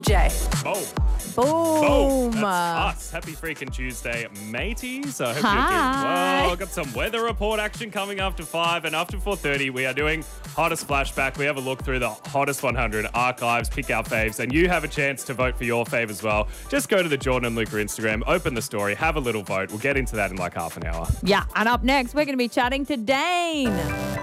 Jay. Oh, Boom. that's us. Happy freaking Tuesday, mateys. I hope you're Hi. doing well. Got some weather report action coming after 5 and after 4:30. We are doing Hottest Flashback. We have a look through the Hottest 100 archives, pick our faves, and you have a chance to vote for your fave as well. Just go to the Jordan and Luca Instagram, open the story, have a little vote. We'll get into that in like half an hour. Yeah, and up next, we're going to be chatting to Dane.